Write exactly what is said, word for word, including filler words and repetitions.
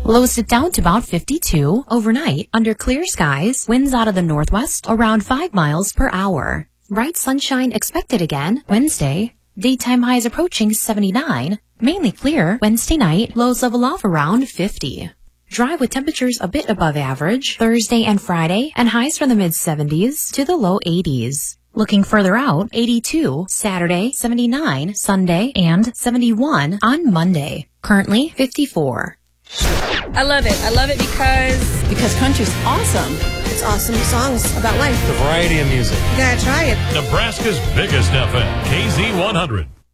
Lows it down to about fifty-two. Overnight, under clear skies, winds out of the northwest around five miles per hour. Bright sunshine expected again Wednesday. Daytime highs approaching seventy-nine. Mainly clear Wednesday night, lows level off around fifty. Dry with temperatures a bit above average Thursday and Friday, and highs from the mid seventies to the low eighties. Looking further out, eighty-two Saturday, seventy-nine Sunday, and seventy-one on Monday. Currently fifty-four. I love it. I love it because... Because country's awesome. It's awesome songs about life. The variety of music. You gotta try it. Nebraska's biggest F M, K Z one hundred.